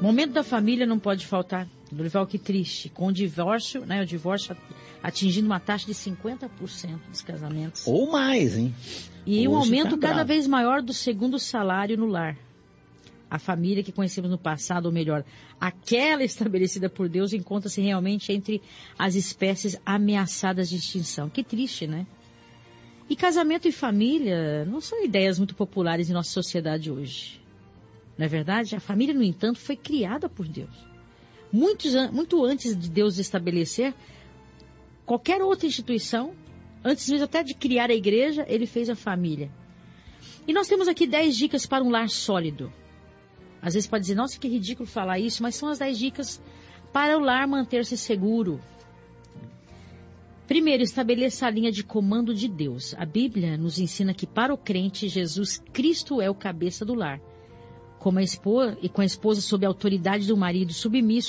Momento da família não pode faltar. Dorival, que triste. Com o divórcio, né? O divórcio atingindo uma taxa de 50% dos casamentos. Ou mais, hein? E um Hoje aumento tá cada bravo. vez maior do segundo salário no lar. A família que conhecemos no passado, ou melhor, aquela estabelecida por Deus, encontra-se realmente entre as espécies ameaçadas de extinção. Que triste, né? E casamento e família não são ideias muito populares em nossa sociedade hoje. Não é verdade? A família, no entanto, foi criada por Deus. Muito antes de Deus estabelecer qualquer outra instituição, antes mesmo até de criar a igreja, ele fez a família. E nós temos aqui 10 dicas para um lar sólido. Às vezes pode dizer, nossa, que ridículo falar isso, mas são as 10 dicas para o lar manter-se seguro. Primeiro, estabeleça a linha de comando de Deus. A Bíblia nos ensina que para o crente, Jesus Cristo é o cabeça do lar. Com a esposa sob a autoridade do marido submisso,